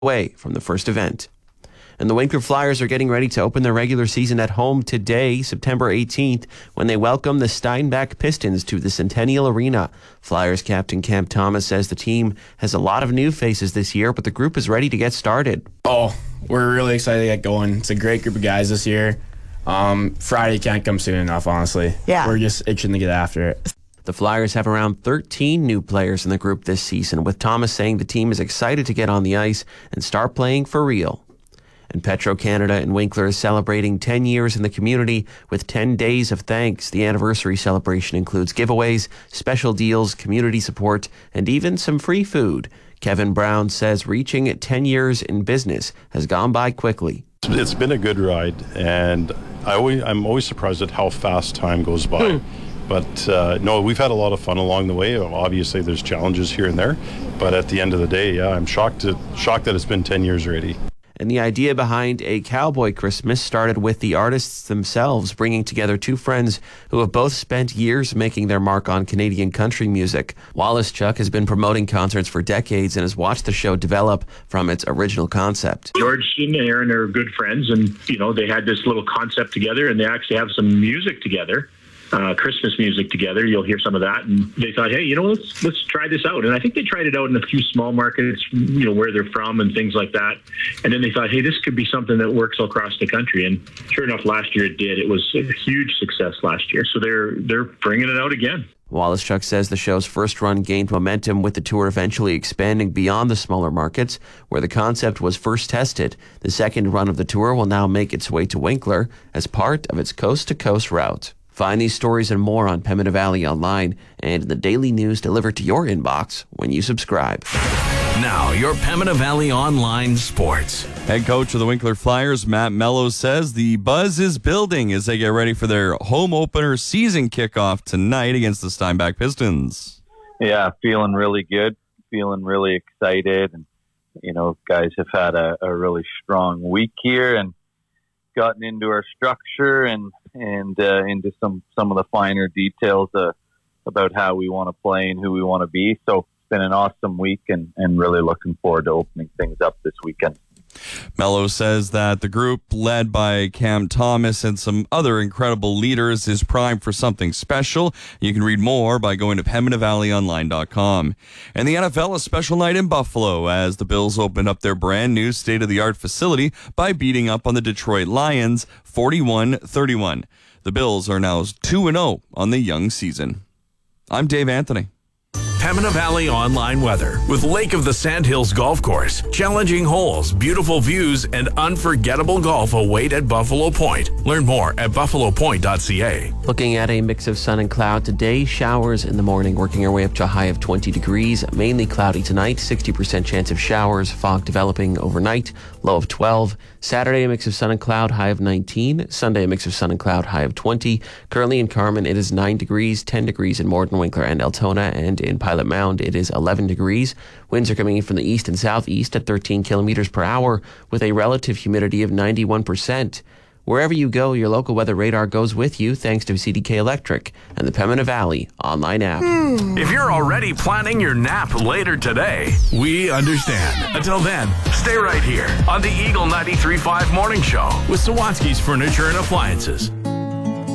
away from the first event. And the Winkler Flyers are getting ready to open their regular season at home today, September 18th, when they welcome the Steinbach Pistons to the Centennial Arena. Flyers captain Cam Thomas says the team has a lot of new faces this year, but the group is ready to get started. Oh, we're really excited to get going. It's a great group of guys this year. Friday can't come soon enough, honestly. Yeah. We're just itching to get after it. The Flyers have around 13 new players in the group this season, with Thomas saying the team is excited to get on the ice and start playing for real. And Petro-Canada in Winkler is celebrating 10 years in the community with 10 days of thanks. The anniversary celebration includes giveaways, special deals, community support, and even some free food. Kevin Brown says reaching 10 years in business has gone by quickly. It's been a good ride, and I'm always surprised at how fast time goes by. But no, we've had a lot of fun along the way. Obviously, there's challenges here and there, but at the end of the day, yeah, I'm shocked that it's been 10 years already. And the idea behind a Cowboy Christmas started with the artists themselves, bringing together two friends who have both spent years making their mark on Canadian country music. Wallace Chuck has been promoting concerts for decades and has watched the show develop from its original concept. George and Aaron are good friends, and they had this little concept together, and they actually have some music together. Christmas music together. You'll hear some of that, and they thought, hey, let's try this out. And I think they tried it out in a few small markets, where they're from and things like that. And then they thought, hey, this could be something that works all across the country. And sure enough, last year it did. It was a huge success last year. So they're bringing it out again. Wallace Chuck says the show's first run gained momentum, with the tour eventually expanding beyond the smaller markets where the concept was first tested. The second run of the tour will now make its way to Winkler as part of its coast-to-coast route. Find these stories and more on Pembina Valley Online and in the daily news delivered to your inbox when you subscribe. Now, your Pembina Valley Online Sports. Head coach of the Winkler Flyers, Matt Mello, says the buzz is building as they get ready for their home opener season kickoff tonight against the Steinbach Pistons. Yeah, feeling really good, feeling really excited. And, guys have had a really strong week here and gotten into our structure and into some of the finer details about how we want to play and who we want to be. So it's been an awesome week and really looking forward to opening things up this weekend. Mello says that the group, led by Cam Thomas and some other incredible leaders, is primed for something special. You can read more by going to PembinaValleyOnline.com. And the NFL, a special night in Buffalo as the Bills opened up their brand new state-of-the-art facility by beating up on the Detroit Lions 41-31. The Bills are now 2-0 on the young season. I'm Dave Anthony. Pembina Valley Online weather with Lake of the Sandhills Golf Course. Challenging holes, beautiful views, and unforgettable golf await at Buffalo Point. Learn more at buffalopoint.ca. Looking at a mix of sun and cloud today, showers in the morning, working our way up to a high of 20 degrees. Mainly cloudy tonight, 60% chance of showers, fog developing overnight, low of 12. Saturday, a mix of sun and cloud, high of 19. Sunday, a mix of sun and cloud, high of 20. Currently in Carman, it is 9 degrees, 10 degrees in Morden, Winkler, and Altona, and in Pilot Mound, it is 11 degrees. Winds are coming in from the east and southeast at 13 kilometers per hour with a relative humidity of 91%. Wherever you go, your local weather radar goes with you thanks to CDK Electric and the Pembina Valley online app. If you're already planning your nap later today, we understand. Until then, stay right here on the Eagle 93.5 Morning Show with Sawatsky's Furniture and Appliances.